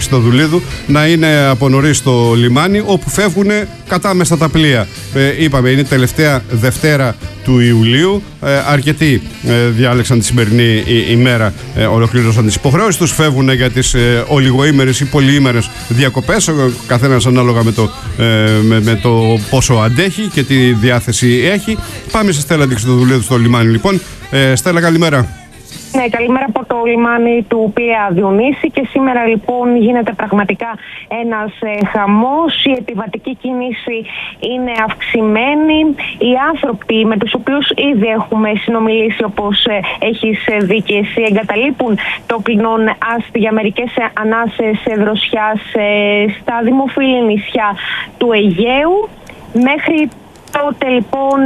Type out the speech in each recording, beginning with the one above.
Χριστοδουλίδου να είναι από νωρίς στο λιμάνι, όπου φεύγουν κατάμεστα τα πλοία. Είπαμε, είναι η τελευταία Δευτέρα του Ιουλίου. Αρκετοί διάλεξαν τη σημερινή ημέρα, ολοκλήρωσαν τις υποχρεώσεις τους, φεύγουν για τις ολιγοήμερες ή πολυήμερες διακοπές, ο καθένας ανάλογα με το πόσο αντέχει και τι διάθεση έχει. Πάμε σε Στέλλα Χριστοδουλίδου στο λιμάνι λοιπόν. Στέλλα, καλημέρα. Ναι, καλημέρα από το λιμάνι του Πειραιά, Διονύση. Και σήμερα λοιπόν γίνεται πραγματικά ένας χαμός. Η επιβατική κίνηση είναι αυξημένη. Οι άνθρωποι με τους οποίους ήδη έχουμε συνομιλήσει, όπως έχεις δει και εσύ, εγκαταλείπουν το κοινόν άστι για μερικές ανάσες δροσιάς στα δημοφιλή νησιά του Αιγαίου. Μέχρι τότε λοιπόν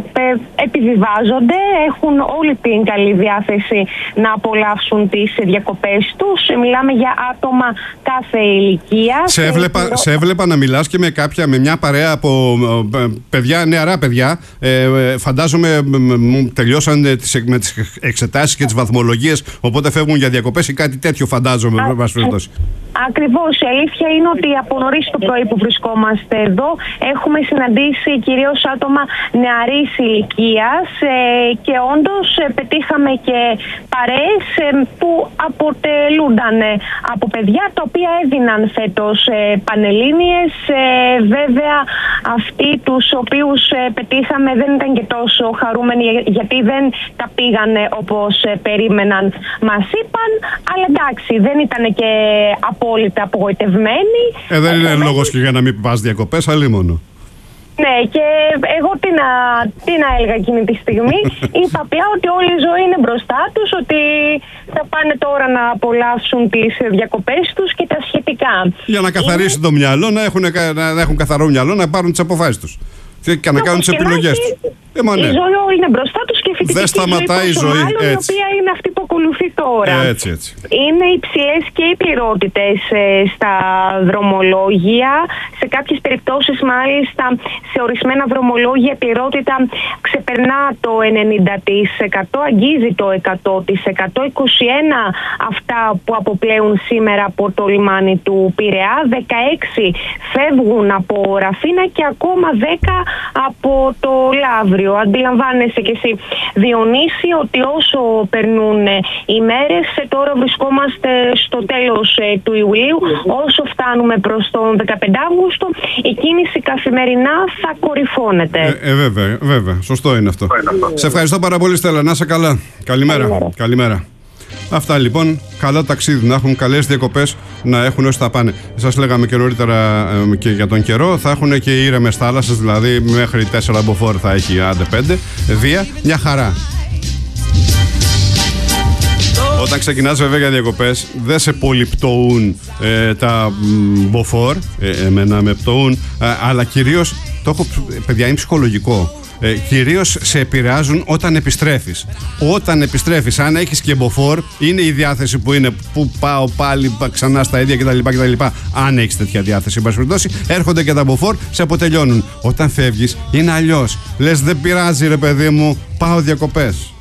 επιβιβάζονται, έχουν όλη την καλή διάθεση να απολαύσουν τις διακοπές τους. Μιλάμε για άτομα κάθε ηλικίας. Σε έβλεπα να μιλάς και με μια παρέα από παιδιά, νεαρά παιδιά. Φαντάζομαι τελειώσαν με τις εξετάσεις και τις βαθμολογίες, οπότε φεύγουν για διακοπές ή κάτι τέτοιο, φαντάζομαι. Ακριβώς. Η αλήθεια είναι ότι από νωρίς το πρωί που βρισκόμαστε εδώ έχουμε συναντήσει κυρίως άτομα νεαρής ηλικίας και όντως πετύχαμε και παρέες που αποτελούνταν από παιδιά τα οποία έδιναν φέτος πανελλήνιες. Βέβαια αυτοί τους οποίους πετύχαμε δεν ήταν και τόσο χαρούμενοι, γιατί δεν τα πήγανε όπως περίμεναν, μας είπαν, αλλά εντάξει, δεν ήταν και απόλυτα απογοητευμένοι. Δεν είναι λόγος και για να μην πας διακοπές, αλλήμονο. Ναι, και εγώ τι να έλεγα εκείνη τη στιγμή. Είπα απλά ότι όλη η ζωή είναι μπροστά τους, ότι θα πάνε τώρα να απολαύσουν τις διακοπές τους και τα σχετικά. Για να καθαρίσει το μυαλό, να έχουν καθαρό μυαλό, να πάρουν τις αποφάσεις τους και να κάνουν τις επιλογές τους. Η ζωή όλη είναι μπροστά τους και φυσικά δεν σταματάει η ζωή, η οποία είναι αυτή που ακολουθεί τώρα. Έτσι. Είναι υψηλές και οι πληρότητες στα δρομολόγια. Σε κάποιες περιπτώσεις μάλιστα σε ορισμένα δρομολόγια η πληρότητα ξεπερνά το 90%, αγγίζει το 100%. 21 αυτά που αποπλέουν σήμερα από το λιμάνι του Πειραιά, 16 φεύγουν από Ραφίνα και ακόμα 10 από το Λαύριο. Αντιλαμβάνεσαι και εσύ, Διονύση, ότι όσο περνούν οι μέρες, τώρα βρισκόμαστε στο τέλος του Ιουλίου, όσο φτάνουμε προς τον 15 Αύγουστο, η κίνηση καθημερινά θα κορυφώνεται. Βέβαια, σωστό είναι αυτό. Σε ευχαριστώ πάρα πολύ, Στέλλα, να είσαι καλά. Καλημέρα. Αυτά λοιπόν, καλό ταξίδι, να έχουν καλές διακοπές, να έχουν όσοι θα πάνε. Σας λέγαμε και νωρίτερα και για τον καιρό, θα έχουν και ήρεμες θάλασσες, δηλαδή μέχρι 4 μποφόρ θα έχει, άντε 5, βία, μια χαρά. Όταν ξεκινάς βέβαια για διακοπές, δεν σε πολυπτωούν τα μποφόρ, εμένα με πτωούν, αλλά κυρίως, παιδιά, είναι ψυχολογικό. Κυρίως σε επηρεάζουν όταν επιστρέφεις. Όταν επιστρέφεις, αν έχεις και μποφόρ, είναι η διάθεση που είναι, που πάω πάλι ξανά στα ίδια κτλ. Αν έχεις τέτοια διάθεση, έρχονται και τα μποφόρ, σε αποτελειώνουν. Όταν φεύγεις, είναι αλλιώς. Λες, δεν πειράζει ρε παιδί μου, πάω διακοπές.